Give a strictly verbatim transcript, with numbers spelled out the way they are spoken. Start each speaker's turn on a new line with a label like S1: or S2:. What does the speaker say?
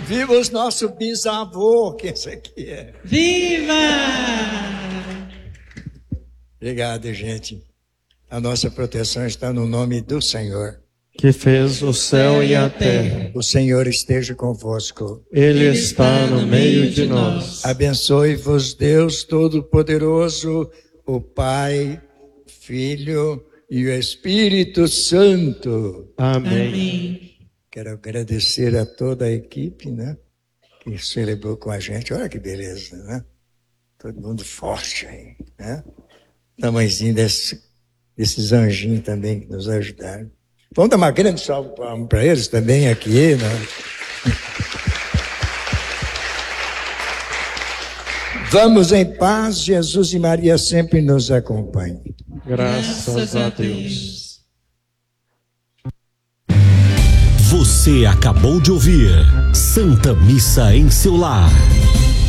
S1: Viva os nossos bisavô, que esse aqui é.
S2: Viva!
S1: Obrigado, gente. A nossa proteção está no nome do Senhor,
S3: que fez o céu e a terra.
S1: O Senhor esteja convosco.
S3: Ele está no meio de nós.
S1: Abençoe-vos Deus Todo-Poderoso, o Pai, Filho e o Espírito Santo.
S3: Amém.
S2: Amém.
S1: Quero agradecer a toda a equipe, né, que celebrou com a gente. Olha que beleza, né? Todo mundo forte aí, né? Tamanhozinho desse, desses anjinhos também que nos ajudaram. Vamos dar uma grande salva para eles também aqui, né? Vamos em paz, Jesus e Maria sempre nos acompanhem.
S3: Graças a Deus.
S4: Você acabou de ouvir Santa Missa em seu lar.